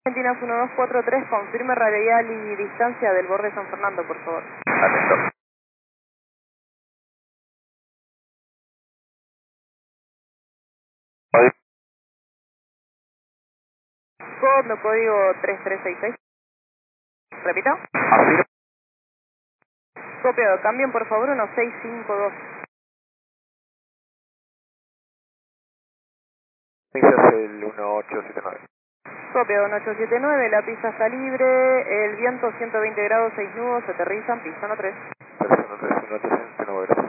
Argentina 1243, confirme radial y distancia del borde de San Fernando, por favor. Atento. Código 3366. Repito. Afirmo. Copiado, cambien por favor 1652. Pisas el 1879. Copiado 1879, la pista está libre, el viento 120 grados, 6 nudos, aterrizan, pista 13. Perfecto, 3, 1, 3, 1, gracias.